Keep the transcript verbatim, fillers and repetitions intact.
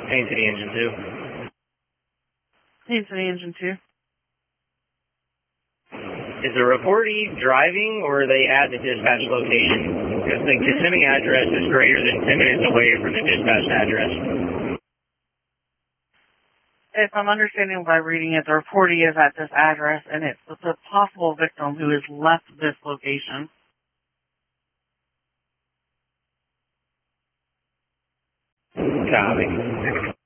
Main City Engine two. Main City Engine two. Is the reportee driving, or are they at the dispatch location? Because the Kissimmee address is greater than ten minutes away from the dispatch address. If I'm understanding by reading it, the reportee is at this address, and it's the possible victim who has left this location. Copy.